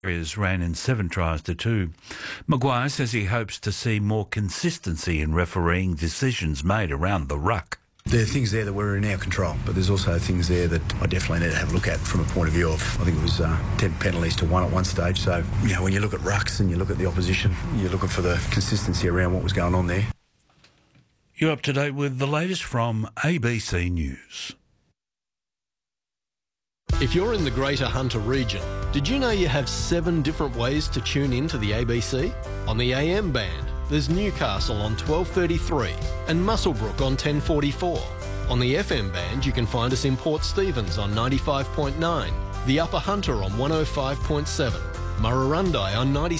Warriors ran in 7 tries to 2. Maguire says he hopes to see more consistency in refereeing decisions made around the ruck. There are things there that were in our control, but there's also things there that I definitely need to have a look at from a point of view of, I think it was 10 penalties to 1 at one stage. So, when you look at rucks and you look at the opposition, you're looking for the consistency around what was going on there. You're up to date with the latest from ABC News. If you're in the Greater Hunter region, did you know you have 7 different ways to tune in to the ABC? On the AM band, there's Newcastle on 1233 and Muswellbrook on 1044. On the FM band, you can find us in Port Stephens on 95.9, the Upper Hunter on 105.7, Murrurundi on 96.